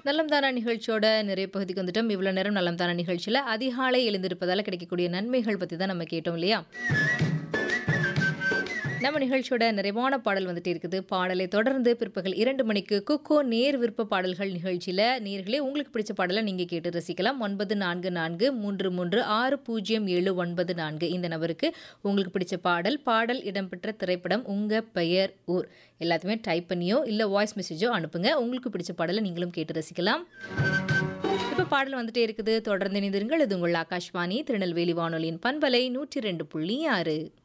நலம் தானா நிகழ்ச்சியோட நிறைய பகுதிக்கு வந்துட்டோம். இவ்வளோ நேரம் நலம் தானா நிகழ்ச்சியில் அதிகாலை எழுந்திருப்பதால் கிடைக்கக்கூடிய நன்மைகள் பற்றி தான் நம்ம கேட்டோம் இல்லையா? நம்ம நிகழ்ச்சியோட நிறைவான பாடல் வந்துட்டு இருக்குது. பாடலை தொடர்ந்து பிற்பகல் 2 மணிக்கு குக்கோ நேர் விருப்ப பாடல்கள் நிகழ்ச்சியில் நேர்களே உங்களுக்கு பிடிச்ச பாடலை நீங்கள் கேட்டு ரசிக்கலாம். 9443360794 இந்த நபருக்கு உங்களுக்கு பிடிச்ச பாடல் இடம்பெற்ற திரைப்படம், உங்கள் பெயர், ஊர் எல்லாத்தையுமே டைப் பண்ணியோ இல்லை வாய்ஸ் மெசேஜோ அனுப்புங்க. உங்களுக்கு பிடிச்ச பாடலை நீங்களும் கேட்டு ரசிக்கலாம். இப்போ பாடல் வந்துட்டே இருக்குது. தொடர்ந்து இணைந்திருங்கள். இது உங்கள் ஆகாஷ்வாணி திருநெல்வேலி வானொலியின் பண்பலை 102.6.